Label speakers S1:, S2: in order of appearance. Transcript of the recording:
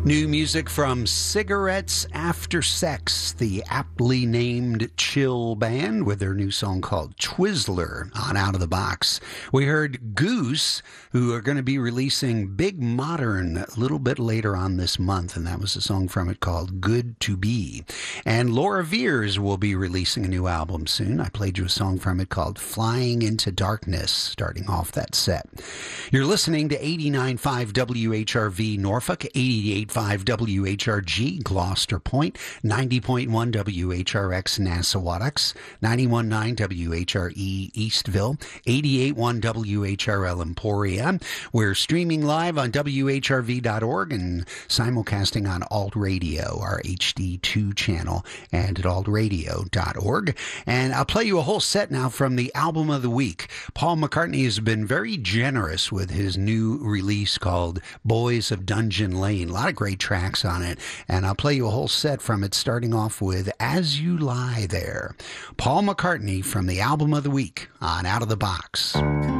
S1: New music from Cigarettes After Sex, the aptly named chill band with their new song called Twizzler on Out of the Box. We heard Goose, who are going to be releasing Big Modern a little bit later on this month, and that was a song from it called Good to Be. And Laura Veers will be releasing a new album soon. I played you a song from it called Flying into Darkness, starting off that set. You're listening to 89.5 WHRV Norfolk, 88.5 WHRG Gloucester Point, 90.1 WHRX Nassawadox, 91.9 WHRE Eastville, 88.1 WHRL Emporia. We're streaming live on WHRV.org and simulcasting on Alt Radio, our HD2 channel, and at altradio.org. And I'll play you a whole set now from the album of the week. Paul McCartney has been very generous with his new release called Boys of Dungeon Lane. A lot of great tracks on it, and I'll play you a whole set from it, starting off with As You Lie There. Paul McCartney from the album of the week on Out of the Box.